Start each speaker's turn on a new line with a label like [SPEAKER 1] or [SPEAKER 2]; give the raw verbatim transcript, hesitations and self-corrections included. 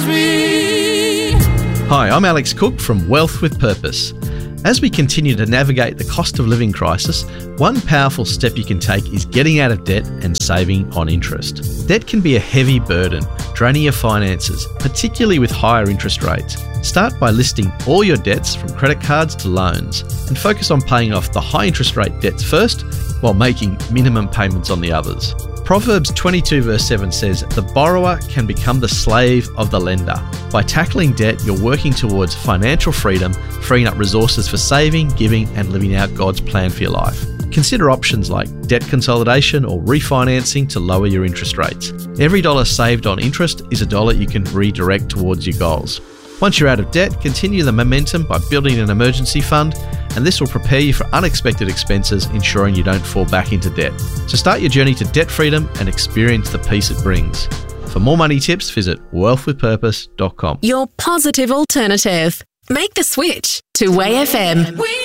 [SPEAKER 1] drives me.
[SPEAKER 2] Hi, I'm Alex Cook from Wealth with Purpose. As we continue to navigate the cost of living crisis, one powerful step you can take is getting out of debt and saving on interest. Debt can be a heavy burden, draining your finances, particularly with higher interest rates. Start by listing all your debts from credit cards to loans and focus on paying off the high interest rate debts first while making minimum payments on the others. Proverbs twenty-two verse seven says, "The borrower can become the slave of the lender." By tackling debt, you're working towards financial freedom, freeing up resources for saving, giving, and living out God's plan for your life. Consider options like debt consolidation or refinancing to lower your interest rates. Every dollar saved on interest is a dollar you can redirect towards your goals. Once you're out of debt, continue the momentum by building an emergency fund, and this will prepare you for unexpected expenses, ensuring you don't fall back into debt. So start your journey to debt freedom and experience the peace it brings. For more money tips, visit wealth with purpose dot com.
[SPEAKER 3] Your positive alternative. Make the switch to W A Y F M.
[SPEAKER 1] We